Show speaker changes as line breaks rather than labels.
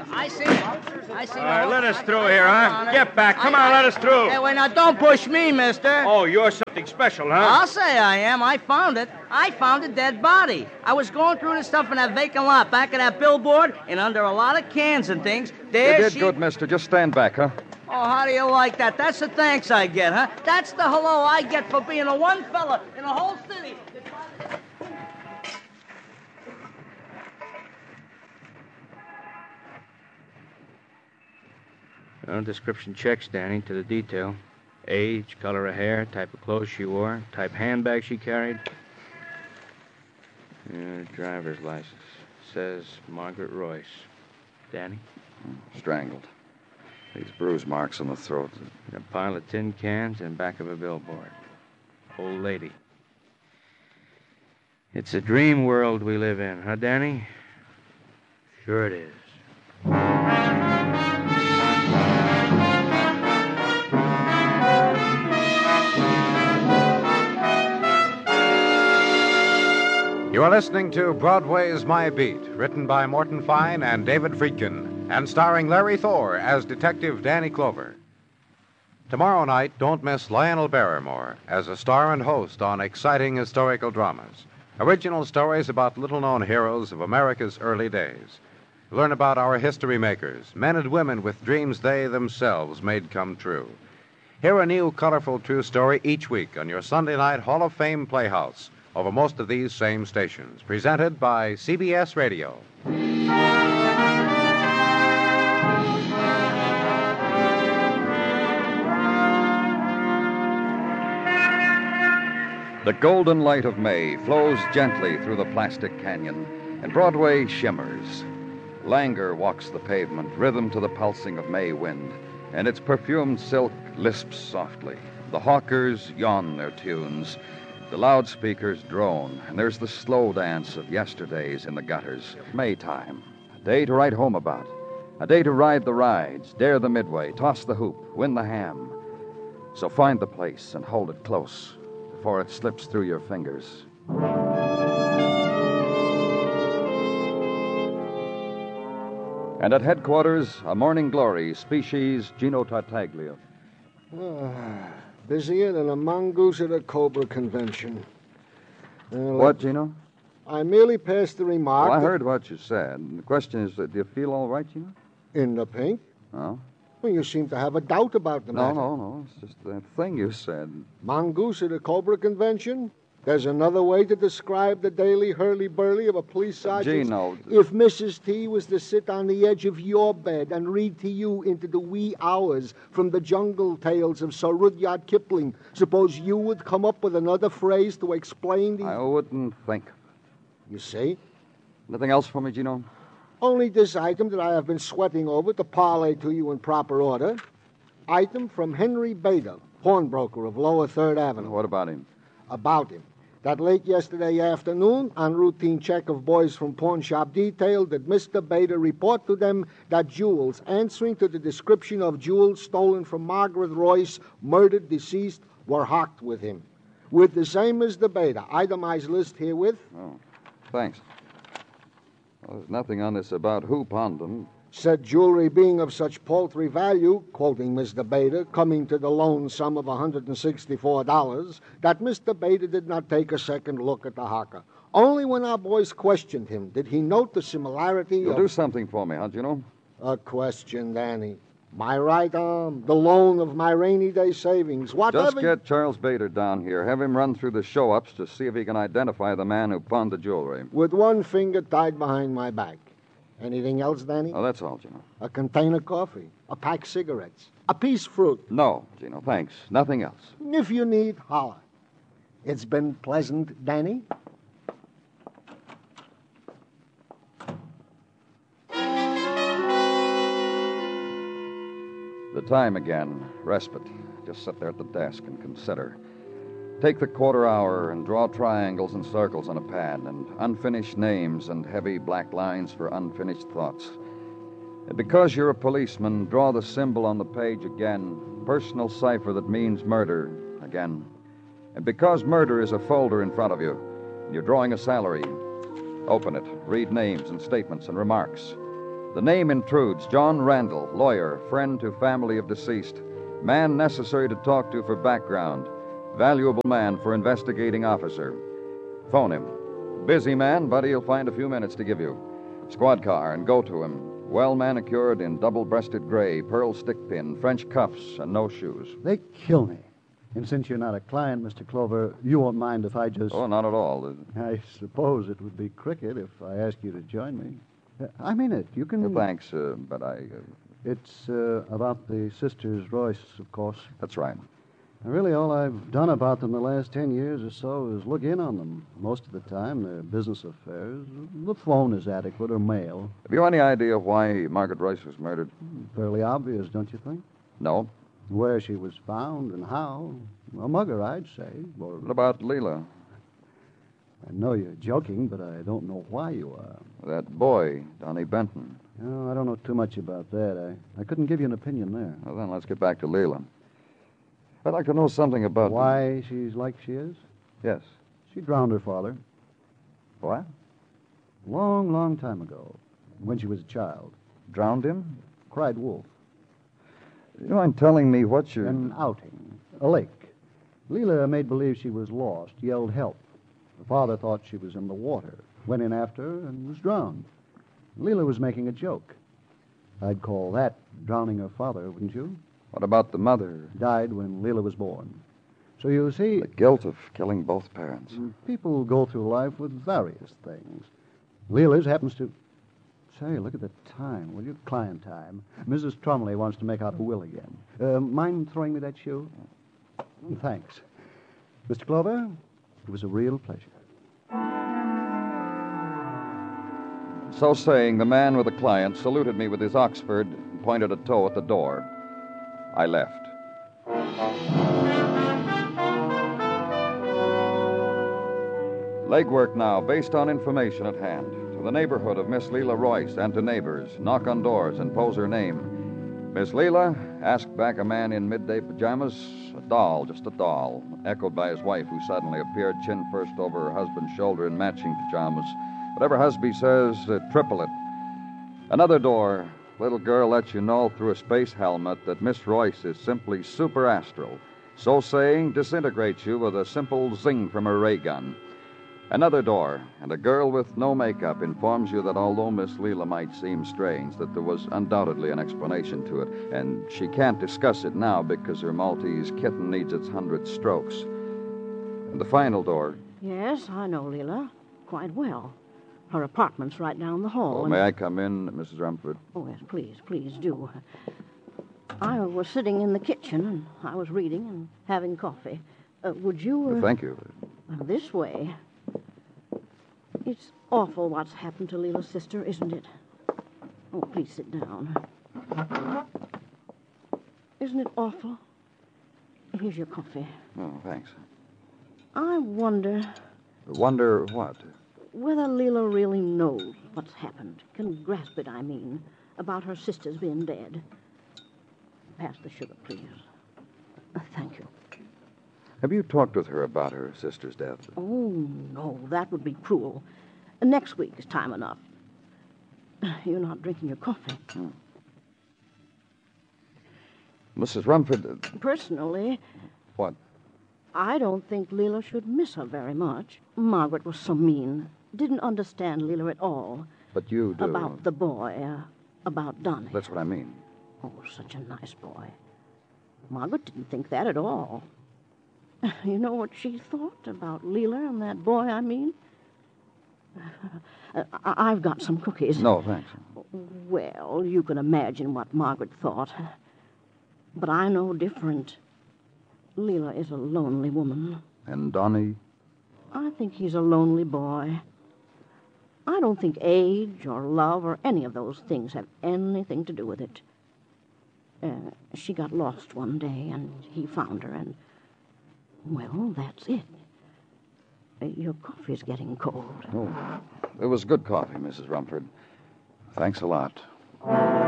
I see him. I see him.
All right, let us through here, huh? Get back. Come on, let us through.
Hey, wait, now, don't push me, mister.
Oh, you're something special, huh?
I'll say I am. I found it. I found a dead body. I was going through the stuff in that vacant lot back of that billboard, and under a lot of cans and things, there
You did good, mister. Just stand back, huh?
Oh, how do you like that? That's the thanks I get, huh? That's the hello I get for being the one fella in the whole city.
Well, description checks, Danny, to the detail. Age, color of hair, type of clothes she wore, type handbag she carried. Driver's license. Says Margaret Royce. Danny?
Strangled. These bruise marks on the throat.
A pile of tin cans in back of a billboard. Old lady. It's a dream world we live in, huh, Danny? Sure it is.
You are listening to Broadway's My Beat, written by Morton Fine and David Friedkin, and starring Larry Thor as Detective Danny Clover. Tomorrow night, don't miss Lionel Barrymore as a star and host on exciting historical dramas. Original stories about little-known heroes of America's early days. Learn about our history makers, men and women with dreams they themselves made come true. Hear a new, colorful, true story each week on your Sunday night Hall of Fame Playhouse over most of these same stations. Presented by CBS Radio.
The golden light of May flows gently through the plastic canyon, and Broadway shimmers. Languor walks the pavement, rhythm to the pulsing of May wind, and its perfumed silk lisps softly. The hawkers yawn their tunes. The loudspeakers drone, and there's the slow dance of yesterdays in the gutters. Maytime, a day to write home about, a day to ride the rides, dare the midway, toss the hoop, win the ham. So find the place and hold it close before it slips through your fingers. And at headquarters, a morning glory, species Gino Tartaglia.
Busier than a mongoose at a Cobra convention.
What, Gino?
I merely passed the remark.
Well, I heard what you said. The question is, do you feel all right, Gino?
In the pink?
No.
Well, you seem to have a doubt about the matter.
No. It's just that thing you said.
Mongoose at a Cobra convention? There's another way to describe the daily hurly-burly of a police sergeant.
Gino.
If Mrs. T was to sit on the edge of your bed and read to you into the wee hours from the jungle tales of Sir Rudyard Kipling, suppose you would come up with another phrase to explain the...
I wouldn't think.
You see?
Nothing else for me, Gino?
Only this item that I have been sweating over to parlay to you in proper order. Item from Henry Bader, pawnbroker of Lower 3rd Avenue.
What about him?
About him. That late yesterday afternoon, on routine check of boys from pawn shop detail, did Mr. Bader report to them that jewels answering to the description of jewels stolen from Margaret Royce, murdered deceased, were hocked with him. With the same Mr. Bader, itemized list herewith.
Oh, thanks. Well, there's nothing on this about who pawned them.
Said jewelry being of such paltry value, quoting Mr. Bader, coming to the loan sum of $164, that Mr. Bader did not take a second look at the hocker. Only when our boys questioned him did he note the similarity
You'll do something for me, huh, Gino?
A question, Danny. My right arm, the loan of my rainy day savings, whatever...
Just get Charles Bader down here. Have him run through the show-ups to see if he can identify the man who pawned the jewelry.
With one finger tied behind my back. Anything else, Danny?
Oh, that's all, Gino.
A container of coffee, a pack of cigarettes, a piece of fruit.
No, Gino, thanks. Nothing else.
If you need, holler. It's been pleasant, Danny.
The time again. Respite. Just sit there at the desk and consider. Take the quarter hour and draw triangles and circles on a pad and unfinished names and heavy black lines for unfinished thoughts. And because you're a policeman, draw the symbol on the page again, personal cipher that means murder again. And because murder is a folder in front of you, and you're drawing a salary, open it, read names and statements and remarks. The name intrudes. John Randall, lawyer, friend to family of deceased. Man necessary to talk to for background. Valuable man for investigating officer. Phone him. Busy man, but he'll find a few minutes to give you. Squad car and go to him. Well manicured in double-breasted gray, pearl stick pin, French cuffs, and no shoes.
They kill me. And since you're not a client, Mr. Clover, you won't mind if I just...
Oh, not at all.
I suppose it would be cricket if I asked you to join me. I mean it. You can...
Thanks, but I...
It's about the sisters Royce, of course.
That's right.
Really, all I've done about them the last 10 years or so is look in on them. Most of the time, they're business affairs. The phone is adequate or mail.
Have you any idea why Margaret Royce was murdered?
Fairly obvious, don't you think?
No.
Where she was found and how. A mugger, I'd say. Or...
What about Leela?
I know you're joking, but I don't know why you are.
That boy, Donnie Benton.
No, I don't know too much about that. I couldn't give you an opinion there.
Well, then let's get back to Leela. I'd like to know something about...
Why she's like she is?
Yes.
She drowned her father.
What?
Long, long time ago, when she was a child.
Drowned him?
Cried wolf.
You mind telling me what you're...
An outing. A lake. Leela made believe she was lost, yelled help. The father thought she was in the water, went in after her, and was drowned. Leela was making a joke. I'd call that drowning her father, wouldn't you?
What about the mother?
Died when Leela was born. So you see...
The guilt of killing both parents.
People go through life with various things. Leela's happens to... Say, look at the time, will you? Client time. Mrs. Trumley wants to make out a will again. Mind throwing me that shoe? Thanks. Mr. Clover, it was a real pleasure.
So saying, the man with the client saluted me with his Oxford and pointed a toe at the door. I left. Legwork now, based on information at hand. To the neighborhood of Miss Leela Royce and to neighbors. Knock on doors and pose her name. Miss Leela, asked back a man in midday pajamas. A doll, just a doll. Echoed by his wife, who suddenly appeared chin first over her husband's shoulder in matching pajamas. Whatever husband says, triple it. Another door. Little girl lets you know through a space helmet that Miss Royce is simply super astral. So saying, disintegrates you with a simple zing from her ray gun. Another door, and a girl with no makeup informs you that although Miss Leela might seem strange, that there was undoubtedly an explanation to it, and she can't discuss it now because her Maltese kitten needs its 100 strokes. And the final door.
Yes, I know Leela quite well. Her apartment's right down the hall.
Oh, may I come in, Mrs. Rumford?
Oh, yes, please do. I was sitting in the kitchen, and I was reading and having coffee. Would you...
Thank you.
This way. It's awful what's happened to Leela's sister, isn't it? Oh, please sit down. Isn't it awful? Here's your coffee.
Oh, thanks.
I wonder...
Wonder what?
Whether Leela really knows what's happened. Can grasp it, I mean, about her sister's being dead. Pass the sugar, please. Thank you.
Have you talked with her about her sister's death?
Oh, no, that would be cruel. Next week is time enough. You're not drinking your coffee.
Mrs. Rumford...
Personally...
What?
I don't think Leela should miss her very much. Margaret was so mean. Didn't understand Leela at all.
But you do.
About the boy, about Donnie.
That's what I mean.
Oh, such a nice boy. Margaret didn't think that at all. You know what she thought about Leela and that boy, I mean? I've got some cookies.
No, thanks.
Well, you can imagine what Margaret thought. But I know different. Leela is a lonely woman.
And Donnie?
I think he's a lonely boy. I don't think age or love or any of those things have anything to do with it. She got lost one day, and he found her, and... Well, that's it. Your coffee's getting cold.
Oh, it was good coffee, Mrs. Rumford. Thanks a lot.